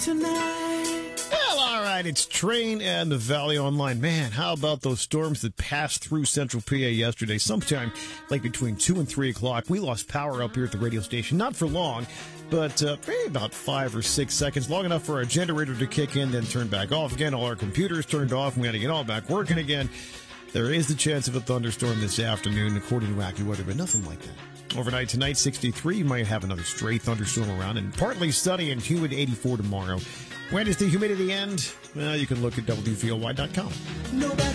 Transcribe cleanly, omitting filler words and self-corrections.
tonight. Well, all right, it's Train and the Valley Online. Man, how about those storms that passed through central PA yesterday? Sometime like between 2 and 3 o'clock, we lost power up here at the radio station. Not for long, but maybe about 5 or 6 seconds, long enough for our generator to kick in, then turn back off again. All our computers turned off, and we had to get all back working again. There is the chance of a thunderstorm this afternoon, according to AccuWeather, but nothing like that. Overnight tonight, 63. You might have another stray thunderstorm around, and partly sunny and humid, 84 tomorrow. When does the humidity end? Well, you can look at WVOY.com. Nobody